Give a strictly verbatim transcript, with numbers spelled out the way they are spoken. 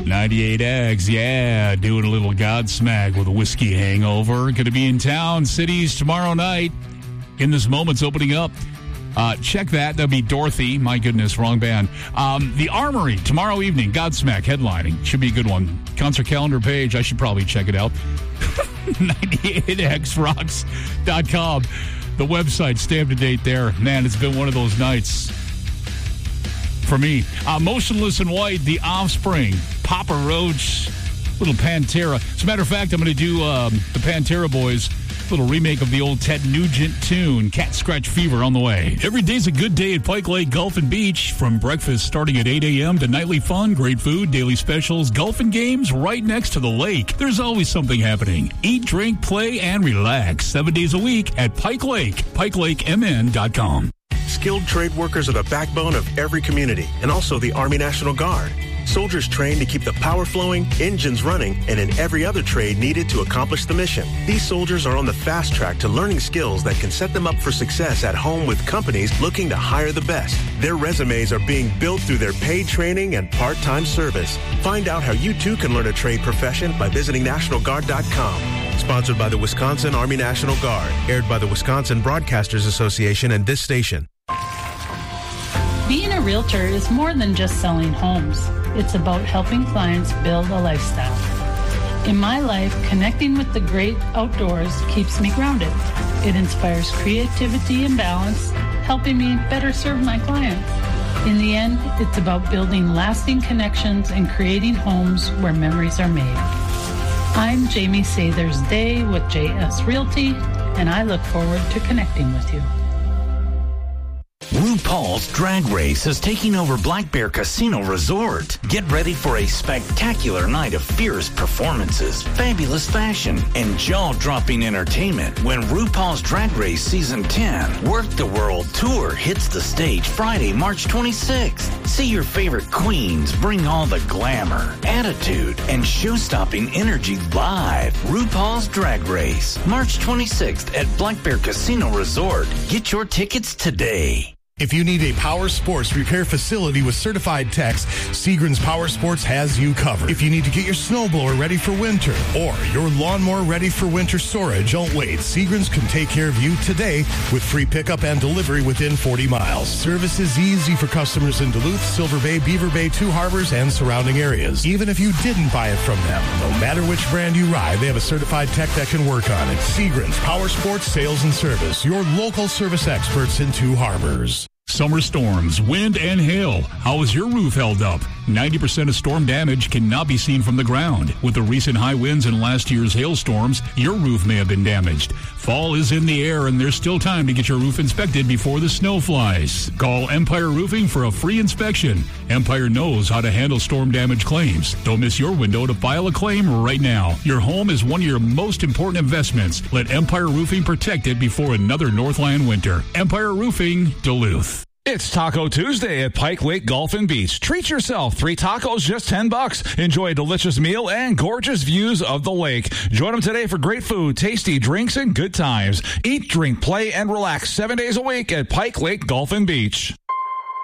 ninety-eight X, yeah, doing a little Godsmack with a whiskey hangover. Going to be in Town Cities tomorrow night. In This Moment's opening up. Uh, check that. That'll be Dorothy. My goodness, wrong band. Um, the Armory, tomorrow evening, Godsmack headlining. Should be a good one. Concert calendar page, I should probably check it out. ninety-eight X rocks dot com. The website, stay up to date there. Man, it's been one of those nights for me. Uh, Motionless in White, The Offspring, Papa Roach, little Pantera. As a matter of fact, I'm going to do um, the Pantera Boys, little remake of the old Ted Nugent tune, Cat Scratch Fever, on the way. Every day's a good day at Pike Lake Golf and Beach. From breakfast starting at eight a.m. to nightly fun, great food, daily specials, golf and games right next to the lake. There's always something happening. Eat, drink, play, and relax. Seven days a week at Pike Lake. pike lake m n dot com. Skilled trade workers are the backbone of every community, and also the Army National Guard. Soldiers trained to keep the power flowing, engines running, and in every other trade needed to accomplish the mission. These soldiers are on the fast track to learning skills that can set them up for success at home with companies looking to hire the best. Their resumes are being built through their paid training and part-time service. Find out how you too can learn a trade profession by visiting national guard dot com. Sponsored by the Wisconsin Army National Guard. Aired by the Wisconsin Broadcasters Association and this station. Being a realtor is more than just selling homes. It's about helping clients build a lifestyle. In my life, connecting with the great outdoors keeps me grounded. It inspires creativity and balance, helping me better serve my clients. In the end, it's about building lasting connections and creating homes where memories are made. I'm Jamie Sathers Day with J S Realty, and I look forward to connecting with you. RuPaul's Drag Race is taking over Black Bear Casino Resort. Get ready for a spectacular night of fierce performances, fabulous fashion, and jaw-dropping entertainment when RuPaul's Drag Race Season ten Work the World Tour hits the stage Friday, March twenty-sixth. See your favorite queens bring all the glamour, attitude, and show-stopping energy live. RuPaul's Drag Race, March twenty-sixth at Black Bear Casino Resort. Get your tickets today. If you need a power sports repair facility with certified techs, Seagram's Power Sports has you covered. If you need to get your snowblower ready for winter or your lawnmower ready for winter storage, don't wait. Seagram's can take care of you today with free pickup and delivery within forty miles. Service is easy for customers in Duluth, Silver Bay, Beaver Bay, Two Harbors, and surrounding areas. Even if you didn't buy it from them, no matter which brand you ride, they have a certified tech that can work on it. Seagram's Power Sports Sales and Service, your local service experts in Two Harbors. Summer storms, wind, and hail. How is your roof held up? ninety percent of storm damage cannot be seen from the ground. With the recent high winds and last year's hailstorms, your roof may have been damaged. Fall is in the air, and there's still time to get your roof inspected before the snow flies. Call Empire Roofing for a free inspection. Empire knows how to handle storm damage claims. Don't miss your window to file a claim right now. Your home is one of your most important investments. Let Empire Roofing protect it before another Northland winter. Empire Roofing, Duluth. It's Taco Tuesday at Pike Lake Golf and Beach. Treat yourself. Three tacos, just ten bucks. Enjoy a delicious meal and gorgeous views of the lake. Join them today for great food, tasty drinks, and good times. Eat, drink, play, and relax seven days a week at Pike Lake Golf and Beach.